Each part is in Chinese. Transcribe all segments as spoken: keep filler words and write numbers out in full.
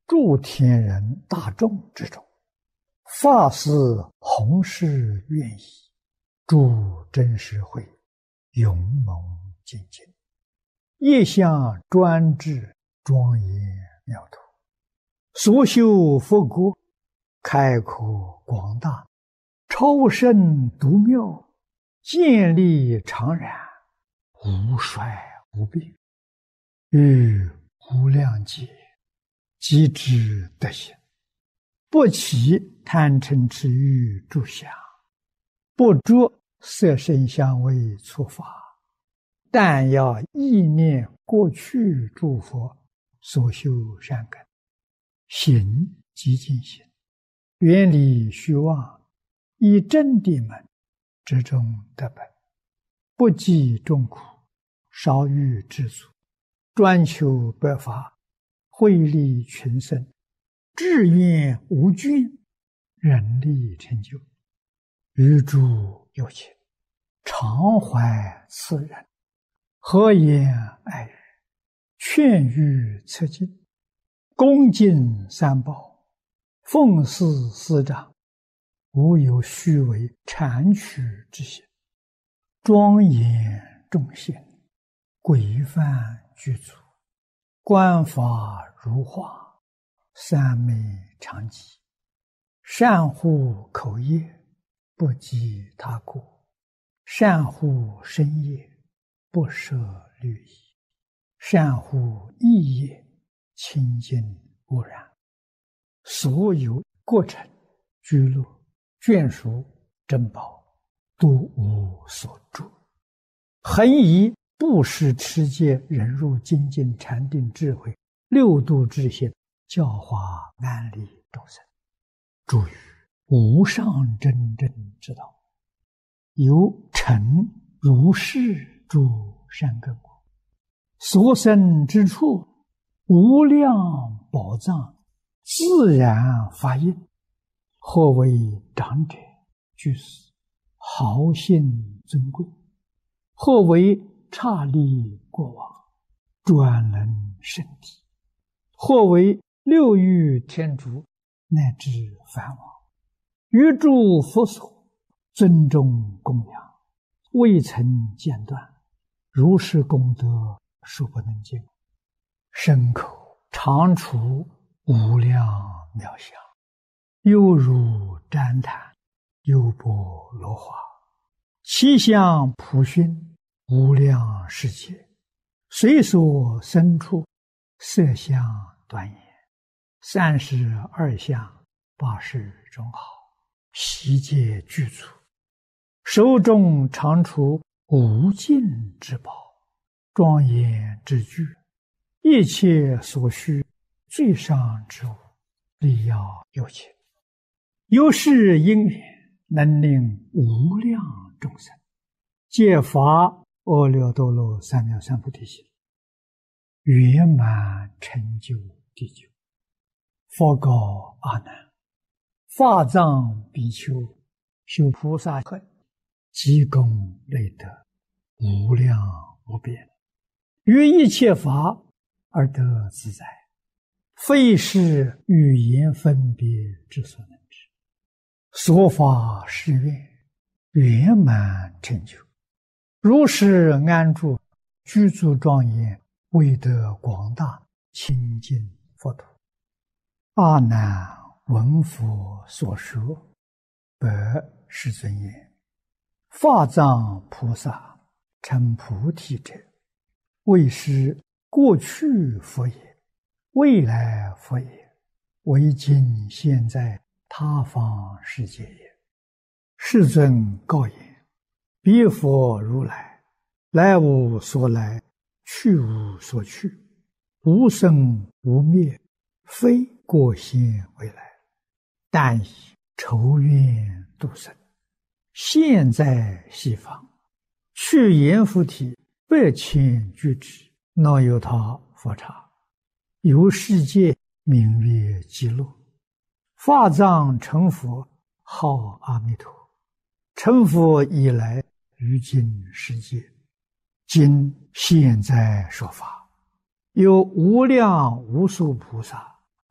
诸天人大众之中，发誓弘誓愿意，诸真实会勇猛精进，业相专制庄严妙土，所修佛国开阔广大，超胜独妙，建立常然，无衰无变，于无量劫即知德行，不起贪嗔痴欲诸相，不着色声香味触法，但要意念过去诸佛所修善根，行即净行，远离虚妄，以真谛门之中得本，不计众苦，少欲知足，专求白法，惠利群生，志愿无倦，人力成就，于诸有情，常怀慈仁，和颜爱语，劝喻策进，恭敬三宝，奉事师长，无有虚伪谄曲之行，庄严众贤，规范具足，观法如画，三昧常寂，善护口业，不及他过，善护身业，不舍律仪，善护意业，清净无染，所有过程居乐眷属珍宝，都无所著，恒以布施持戒忍辱精进禅定智慧六度之行，教化安利众生，诸于无上真正之道，有成如是诸善根果，所生之处无量宝藏，自然发应，或为长者居士，豪信尊贵，或为刹利过往，专能圣体，或为六欲天竺，乃至梵王，于诸佛所尊重供养，未曾间断，如是功德数不能尽，身口常处无量妙相，犹如旃檀，优波罗花，其相普熏，无量世界，随所生处，色相端严，三十二相，八十种好，悉皆具足，手中常处无尽之宝，庄严之具，一切所需最上之物，力要有情，有是因缘，能令无量众生皆发阿耨多罗三藐三菩提心，圆满成就地久。佛告阿难：法藏比丘修菩萨恨，积功累德，无量无边，于一切法而得自在，非是语言分别之所能知。说法是愿，圆满成就，如是安住，居住庄严，为得广大清净佛土。阿难闻佛所说，白世尊言：法藏菩萨成菩提者，为是过去佛也，未来佛也，为今现在他方世界也。世尊告言：彼佛如来，来无所来，去无所去，无生无灭，非过现未来，但以仇怨度生，现在西方，去阎浮提百千俱胝，若有他佛刹，由世界名曰极乐。法藏成佛，号阿弥陀。成佛以来，于今世界，今现在说法，有无量无数菩萨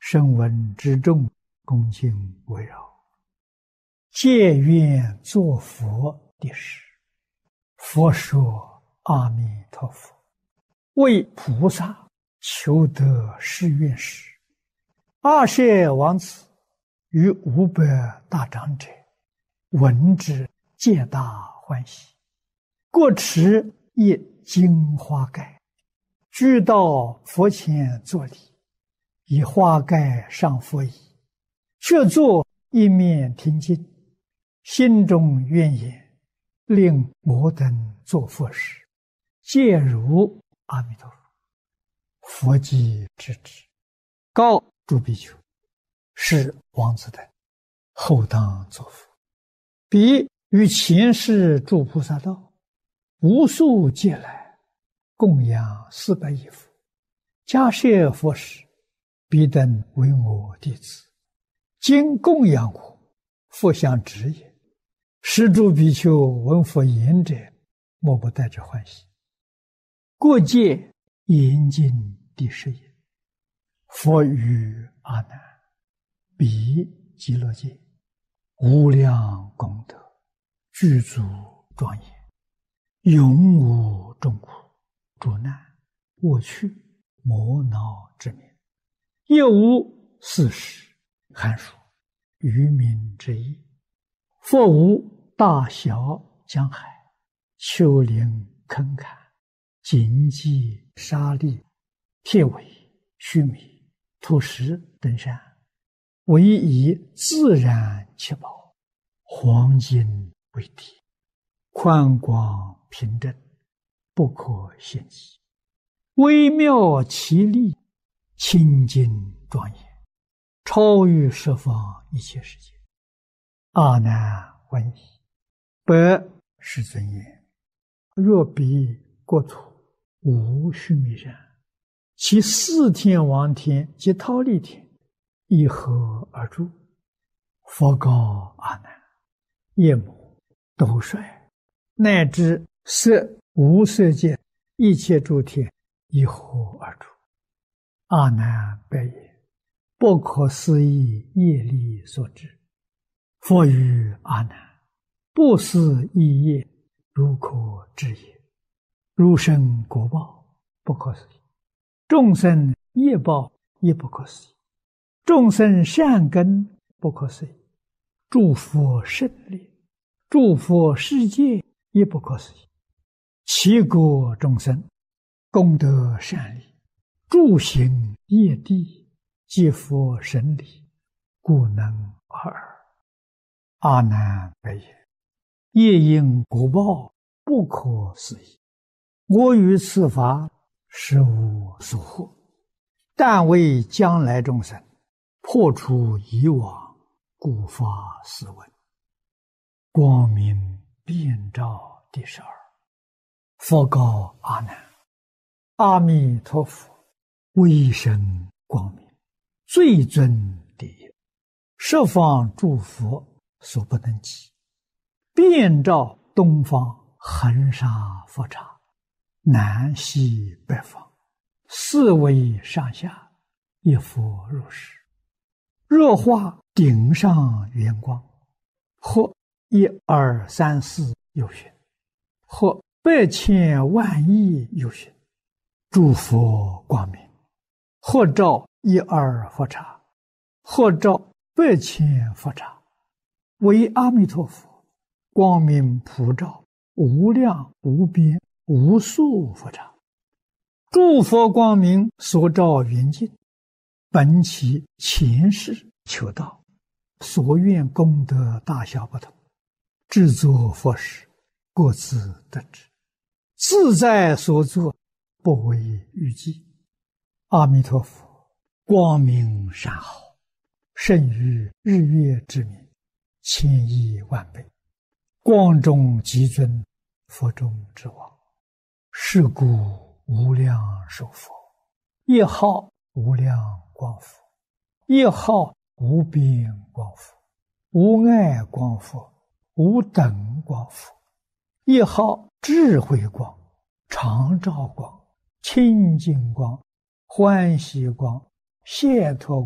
声闻之众，恭敬围绕。借愿作佛第十。佛说：阿弥陀佛，为菩萨求得誓愿时，阿舍王子与五百大长者闻之，皆大欢喜，各持一金花盖，俱到佛前作礼，以花盖上佛椅，却坐一面听经，心中愿言：令我等作佛时，皆如阿弥陀佛。佛即知之，告诸比丘：是王子等后当作佛。彼与前世诸菩萨道：无数劫来，供养四百亿佛，迦叶佛时，彼等为我弟子，今供养我，佛相指也。是诸比丘闻佛言者，莫不带着欢喜。过界严经第十页。佛语阿难：彼极乐界无量功德，具足庄严，永无众苦、诸难、恶趣、魔恼之名，亦无四时、寒暑、愚民之意。佛无大小江海、丘陵坑坎、荆棘沙砾、铁苇须弥、土石等山，唯以自然七宝、黄金为体，宽广平正，不可限计，微妙奇丽，清净庄严，超于十方一切世界。阿难闻已。百世尊言：若彼国土无须弥山，其四天王天及忉利天以何而住？佛告阿难：夜母、斗率，乃至色无色界一切诸天以何而住？阿难白言：不可思议业力所致。佛语阿难：不思议业，如可知也。如生果报，不可思议；众生业报，也不可思议；众生善根，不可思议；诸佛胜利，诸佛世界，也不可思议。其国众生，功德善利，诸行业地，皆佛神理，故能尔。阿难白言：业因果报，不可思议。我于此法实无所获，但为将来众生破除以往，故发斯文。光明遍照第十二。佛告阿难：阿弥陀佛威神光明，最尊第一，十方诸佛所不能及，遍照东方恒沙佛刹，南西北方，四维上下，一佛如是。若化顶上圆光，或一二三四有寻，或百千万亿有寻，诸佛光明，或照一二佛刹，或照百千佛刹，为阿弥陀佛光明普照无量无边无数佛刹。诸佛光明所照圆净，本其前世求道，所愿功德大小不同，制作佛时各自得知，自在所作，不为预计。阿弥陀佛光明善好，胜于日月之明，千亿万倍，光中极尊，佛中之王。是故无量寿佛，一号无量光佛，一号无边光佛，无碍光佛，无等光佛，一号智慧光、常照光、清净光、欢喜光、解脱